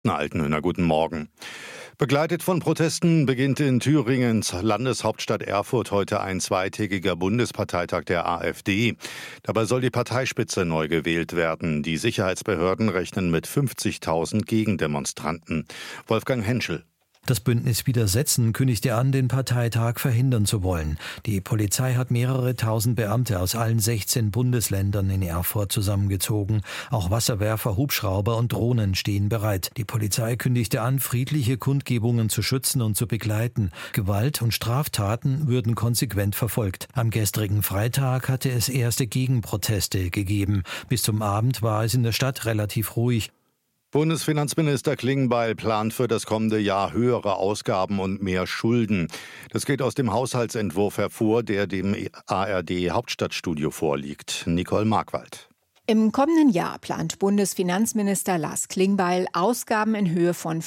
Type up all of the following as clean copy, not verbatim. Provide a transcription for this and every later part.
Altenhöhner, guten Morgen. Begleitet von Protesten beginnt in Thüringens Landeshauptstadt Erfurt heute ein zweitägiger Bundesparteitag der AfD. Dabei soll die Parteispitze neu gewählt werden. Die Sicherheitsbehörden rechnen mit 50.000 Gegendemonstranten. Wolfgang Henschel. Das Bündnis Widersetzen kündigte an, den Parteitag verhindern zu wollen. Die Polizei hat mehrere tausend Beamte aus allen 16 Bundesländern in Erfurt zusammengezogen. Auch Wasserwerfer, Hubschrauber und Drohnen stehen bereit. Die Polizei kündigte an, friedliche Kundgebungen zu schützen und zu begleiten. Gewalt und Straftaten würden konsequent verfolgt. Am gestrigen Freitag hatte es erste Gegenproteste gegeben. Bis zum Abend war es in der Stadt relativ ruhig. Bundesfinanzminister Klingbeil plant für das kommende Jahr höhere Ausgaben und mehr Schulden. Das geht aus dem Haushaltsentwurf hervor, der dem ARD-Hauptstadtstudio vorliegt. Nicole Markwald. Im kommenden Jahr plant Bundesfinanzminister Lars Klingbeil Ausgaben in Höhe von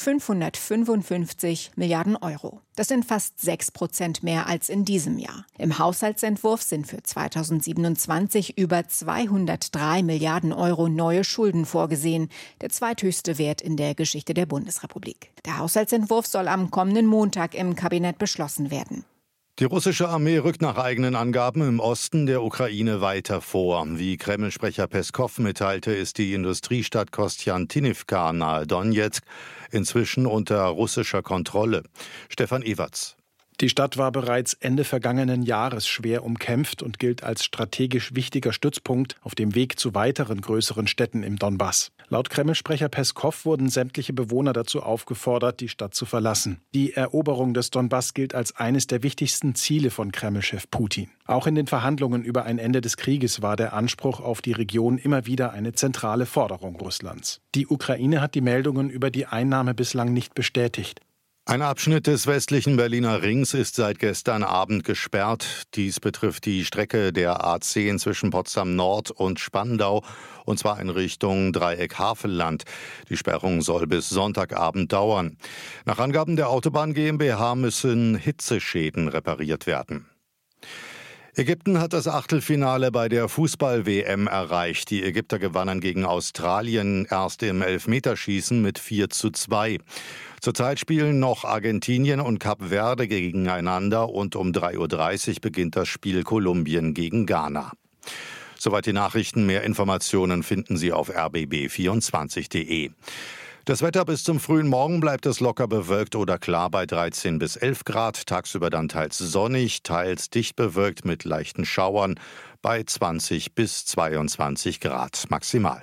555 Milliarden Euro. Das sind fast 6% mehr als in diesem Jahr. Im Haushaltsentwurf sind für 2027 über 203 Milliarden Euro neue Schulden vorgesehen, der zweithöchste Wert in der Geschichte der Bundesrepublik. Der Haushaltsentwurf soll am kommenden Montag im Kabinett beschlossen werden. Die russische Armee rückt nach eigenen Angaben im Osten der Ukraine weiter vor. Wie Kreml-Sprecher Peskow mitteilte, ist die Industriestadt Kostjantinivka nahe Donezk inzwischen unter russischer Kontrolle. Stefan Ewerts. Die Stadt war bereits Ende vergangenen Jahres schwer umkämpft und gilt als strategisch wichtiger Stützpunkt auf dem Weg zu weiteren größeren Städten im Donbass. Laut Kreml-Sprecher Peskow wurden sämtliche Bewohner dazu aufgefordert, die Stadt zu verlassen. Die Eroberung des Donbass gilt als eines der wichtigsten Ziele von Kreml-Chef Putin. Auch in den Verhandlungen über ein Ende des Krieges war der Anspruch auf die Region immer wieder eine zentrale Forderung Russlands. Die Ukraine hat die Meldungen über die Einnahme bislang nicht bestätigt. Ein Abschnitt des westlichen Berliner Rings ist seit gestern Abend gesperrt. Dies betrifft die Strecke der A10 zwischen Potsdam Nord und Spandau, und zwar in Richtung Dreieck Havelland. Die Sperrung soll bis Sonntagabend dauern. Nach Angaben der Autobahn GmbH müssen Hitzeschäden repariert werden. Ägypten hat das Achtelfinale bei der Fußball-WM erreicht. Die Ägypter gewannen gegen Australien erst im Elfmeterschießen mit 4:2. Zurzeit spielen noch Argentinien und Kap Verde gegeneinander und um 3:30 Uhr beginnt das Spiel Kolumbien gegen Ghana. Soweit die Nachrichten. Mehr Informationen finden Sie auf rbb24.de. Das Wetter: bis zum frühen Morgen bleibt es locker bewölkt oder klar bei 13 bis 11 Grad. Tagsüber dann teils sonnig, teils dicht bewölkt mit leichten Schauern bei 20 bis 22 Grad maximal.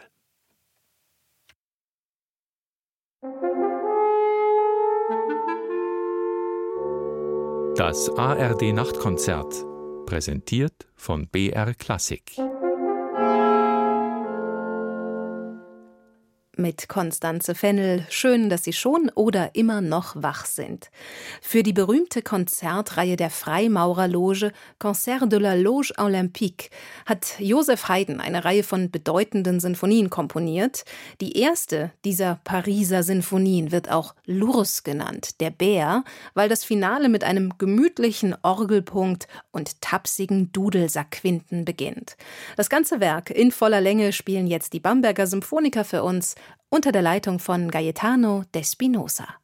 Das ARD-Nachtkonzert, präsentiert von BR Klassik. Mit Constanze Fennel. Schön, dass Sie schon oder immer noch wach sind. Für die berühmte Konzertreihe der Freimaurerloge Concert de la Loge Olympique hat Joseph Haydn eine Reihe von bedeutenden Sinfonien komponiert. Die erste dieser Pariser Sinfonien wird auch L'Ours genannt, der Bär, weil das Finale mit einem gemütlichen Orgelpunkt und tapsigen Dudelsackquinten beginnt. Das ganze Werk in voller Länge spielen jetzt die Bamberger Symphoniker für uns unter der Leitung von Gaetano D'Espinosa.